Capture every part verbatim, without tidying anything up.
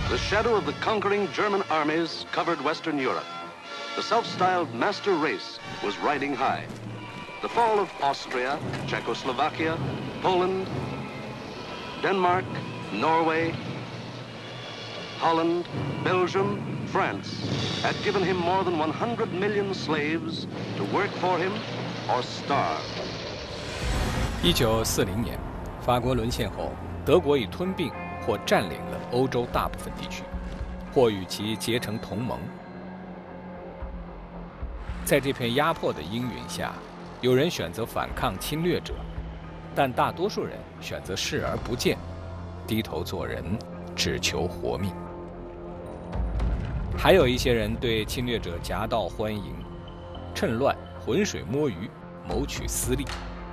The shadow of the conquering German armies covered Western Europe. The self-styled master race was riding high. The fall of Austria, Czechoslovakia, Poland, Denmark, Norway, Holland, Belgium, France had given him more than one hundred million slaves to work for him or starve. 一九四零年，法国沦陷后，德国已吞并或占领了欧洲大部分地区，或与其结成同盟。在这片压迫的阴云下，有人选择反抗侵略者，但大多数人选择视而不见，低头做人，只求活命。还有一些人对侵略者夹道欢迎，趁乱浑水摸鱼，谋取私利。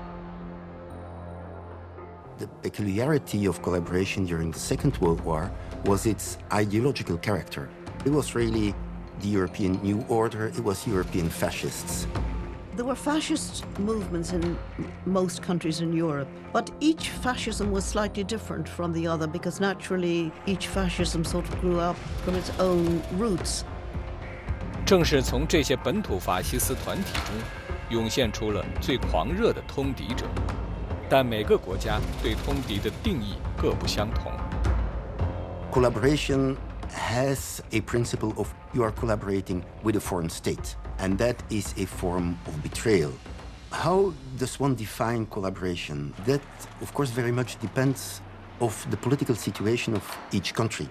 The peculiarity of collaboration during the Second World War was its ideological character. It was really the European New Order, it was European fascists. There were fascist movements in most countries in Europe, but each fascism was slightly different from the other because naturally each fascism sort of grew up from its own roots. 正是从这些本土法西斯团体中，涌现出了最狂热的通敌者，但每个国家对通敌的定义各不相同。 Collaboration has a principle of you are collaborating with a foreign state, and that is a form of betrayal. How does one define collaboration? That, of course, very much depends on the political situation of each country.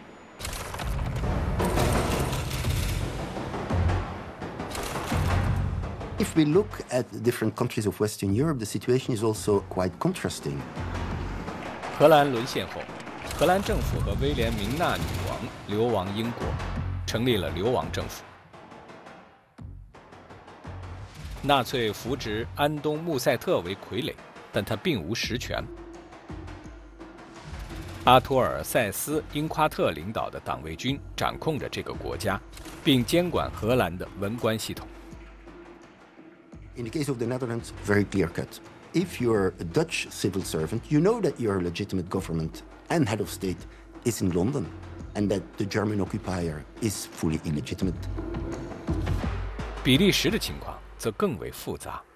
If we look at the different countries of Western Europe, the situation is also quite contrasting. 荷兰沦陷后，荷兰政府和威廉明娜女王流亡英国，成立了流亡政府。纳粹扶植安东·穆塞特为傀儡，但他并无实权。阿托尔·塞斯·英夸特领导的党卫军掌控着这个国家，并监管荷兰的文官系统。 In the case of the Netherlands, very clear-cut. If you're a Dutch civil servant, you know that your legitimate government and head of state is in London, and that the German occupier is fully illegitimate. 比利时的情况则更为复杂。